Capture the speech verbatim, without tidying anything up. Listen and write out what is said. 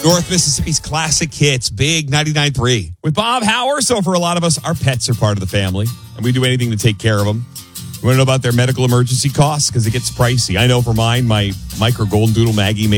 North Mississippi's classic hits, Big ninety-nine point three. With Bob Hauer, so for a lot of us, our pets are part of the family, and we do anything to take care of them. You want to know about their medical emergency costs? Because it gets pricey. I know for mine, my micro golden doodle Maggie made